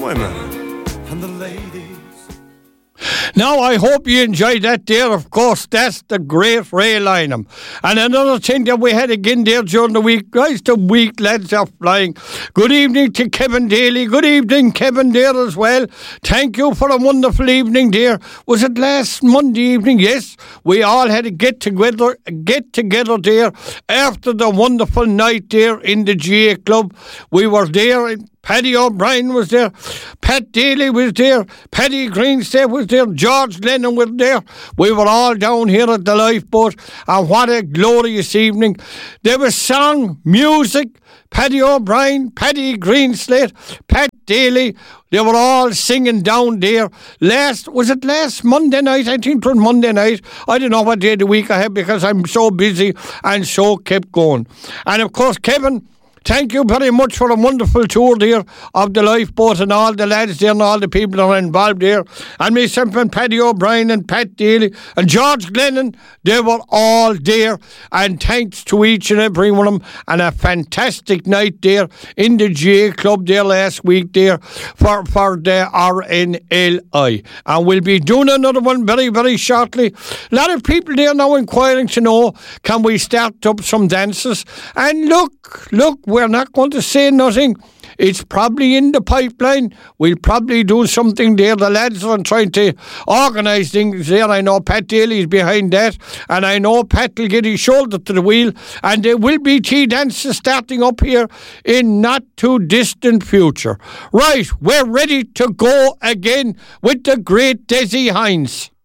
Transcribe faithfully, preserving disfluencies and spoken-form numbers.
women and the ladies. Now, I hope you enjoyed that there. Of course, that's the great Ray Lynham. And another thing that we had again there during the week, guys, the week lads are flying. Good evening to Kevin Daly. Good evening, Kevin, there as well. Thank you for a wonderful evening, dear. Was it last Monday evening? Yes, we all had a get together, get together there after the wonderful night there in the G A Club. We were there in Paddy O'Brien was there, Pat Daly was there, Paddy Greenstead was there, George Lennon was there. We were all down here at the lifeboat, and what a glorious evening. There was song, music, Paddy O'Brien, Paddy Greenslade, Pat Daly, they were all singing down there. Last, was it last Monday night? I think it was Monday night. I don't know what day of the week I had because I'm so busy and so kept going. And of course, Kevin, thank you very much for a wonderful tour there of the lifeboat and all the lads there and all the people that are involved there. And myself and Paddy O'Brien and Pat Daly and George Glennon, they were all there. And thanks to each and every one of them. And a fantastic night there in the G A Club there last week there for, for the R N L I. And we'll be doing another one very, very shortly. A lot of people there now inquiring to know, can we start up some dances? And look, look, we're not going to say nothing. It's probably in the pipeline. We'll probably do something there. The lads are trying to organise things there. I know Pat Daly's behind that. And I know Pat will get his shoulder to the wheel. And there will be tea dances starting up here in not too distant future. Right, we're ready to go again with the great Desi Hines.